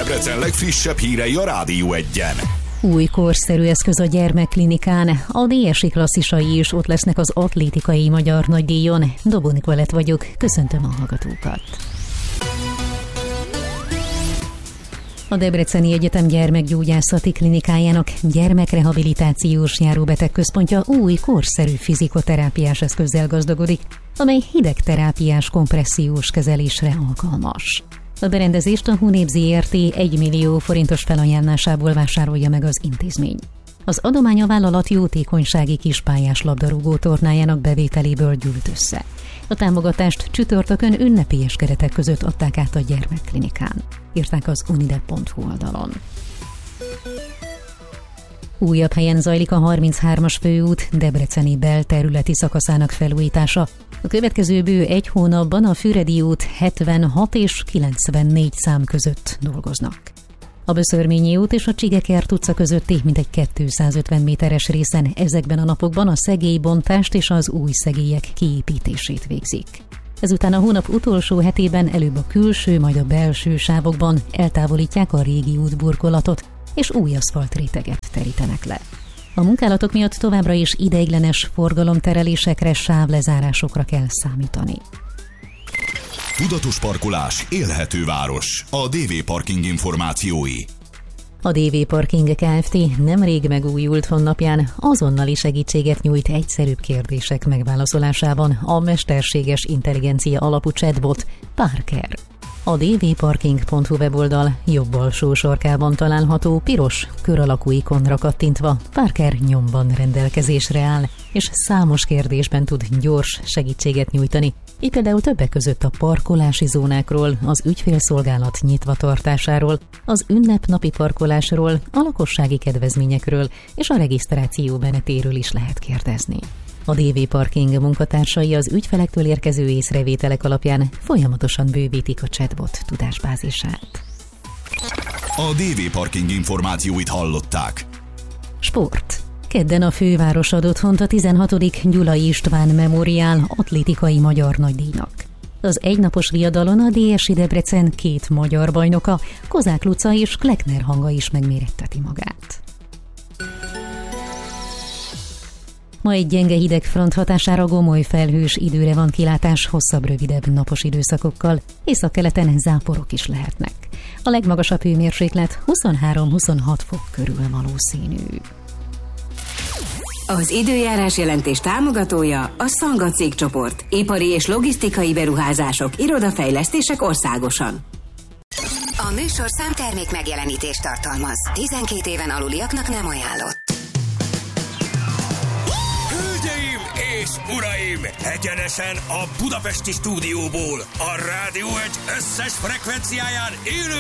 Debrecen legfrissebb hírei a Rádió Egyen. Új korszerű eszköz a gyermekklinikán. A DSI klasszisai is ott lesznek az atlétikai magyar nagydíjon. Dobó Nikolett vagyok, köszöntöm a hallgatókat. A Debreceni Egyetem gyermekgyógyászati klinikájának gyermekrehabilitációs járóbetegközpontja új korszerű fizikoterápiás eszközzel gazdagodik, amely hidegterápiás kompressziós kezelésre alkalmas. A berendezést a Hunép Zrt. 1 millió forintos felajánlásából vásárolja meg az intézmény. Az adomány a vállalat jótékonysági kispályás labdarúgó tornájának bevételéből gyűlt össze. A támogatást csütörtökön ünnepélyes keretek között adták át a gyermekklinikán, írták az unidep.hu oldalon. Újabb helyen zajlik a 33-as főút debreceni belterületi szakaszának felújítása. A következő bő egy hónapban a Füredi út 76 és 94 szám között dolgoznak. A Böszörményi út és a Csigekert utca közötti mintegy 250 méteres részen ezekben a napokban a szegélybontást és az új szegélyek kiépítését végzik. Ezután a hónap utolsó hetében előbb a külső, majd a belső sávokban eltávolítják a régi útburkolatot, és új aszfaltréteget terítenek le. A munkálatok miatt továbbra is ideiglenes forgalomterelésekre, sávlezárásokra kell számítani. Tudatos parkolás, élhető város. A DV Parking információi. A DV Parking Kft. Nemrég megújult honlapján azonnali segítséget nyújt egyszerűbb kérdések megválaszolásában a mesterséges intelligencia alapú chatbot Parker. A dvparking.hu weboldal jobb alsó sarkában található piros kör alakú ikonra kattintva Parker nyomban rendelkezésre áll, és számos kérdésben tud gyors segítséget nyújtani, így például többek között a parkolási zónákról, az ügyfélszolgálat nyitva tartásáról, az ünnepnapi parkolásról, a lakossági kedvezményekről és a regisztráció menetéről is lehet kérdezni. A DV Parking munkatársai az ügyfelektől érkező észrevételek alapján folyamatosan bővítik a chatbot tudásbázisát. A DV Parking információit hallották. Sport. Kedden a főváros adott hont a 16. Gyulai István Memoriál atlétikai magyar nagydíjnak. Az egynapos viadalon a DSI Debrecen 2 magyar bajnoka, Kozák Luca és Kleckner Hanga is megméretteti magát. Ma egy gyenge hidegfront hatására gomoly felhős időre van kilátás hosszabb, rövidebb napos időszakokkal, északkeleten záporok is lehetnek. A legmagasabb hőmérséklet 23-26 fok körül valószínű. Az időjárás jelentés támogatója a Szanga cégcsoport. Ipari és logisztikai beruházások, irodafejlesztések országosan. A műsor számtermék megjelenítést tartalmaz. 12 éven aluliaknak nem ajánlott. Hölgyeim és uraim! Egyenesen a budapesti stúdióból, a Rádió Egy összes frekvenciáján élő